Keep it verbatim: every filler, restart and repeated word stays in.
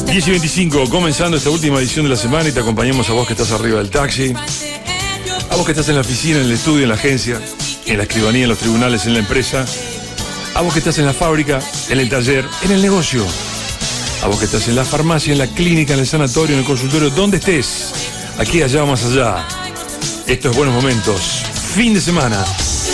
diez y veinticinco, comenzando esta última edición de la semana y te acompañamos a vos que estás arriba del taxi, a vos que estás en la oficina, en el estudio, en la agencia, en la escribanía, en los tribunales, en la empresa, a vos que estás en la fábrica, en el taller, en el negocio, a vos que estás en la farmacia, en la clínica, en el sanatorio, en el consultorio, donde estés, aquí, allá o más allá. Esto es Buenos Momentos, fin de semana.